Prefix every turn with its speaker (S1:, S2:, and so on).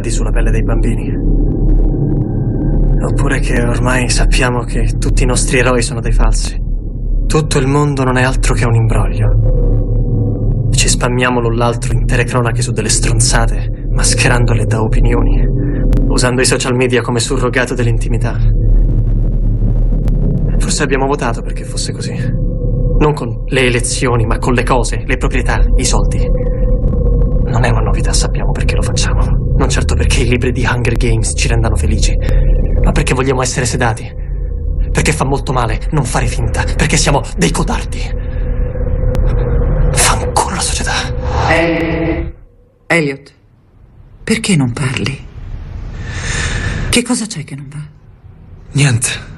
S1: cadi sulla pelle dei bambini. Oppure che ormai sappiamo che tutti i nostri eroi sono dei falsi. Tutto il mondo non è altro che un imbroglio. Ci spammiamo l'un l'altro intere cronache su delle stronzate, mascherandole da opinioni, usando i social media come surrogato dell'intimità. Forse abbiamo votato perché fosse così. Non con le elezioni, ma con le cose, le proprietà, i soldi. Non è una novità, sappiamo perché lo facciamo. Non certo perché i libri di Hunger Games ci rendano felici, ma perché vogliamo essere sedati. Perché fa molto male non fare finta, perché siamo dei codardi. Fanculo la società.
S2: Elliot, perché non parli? Che cosa c'è che non va?
S3: Niente.